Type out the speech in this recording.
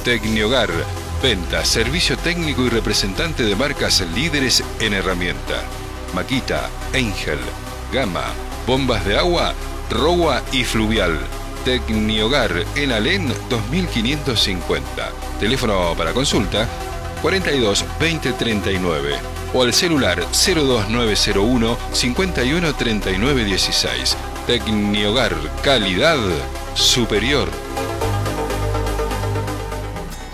Tecniogar, venta, servicio técnico y representante de marcas líderes en herramienta. Makita, Angel, Gama, bombas de agua, Rowa y Fluvial. Tecniogar en Alén 2550. Teléfono para consulta 42 20 39 o al celular 02901 51 39 16. Tecniogar, calidad superior.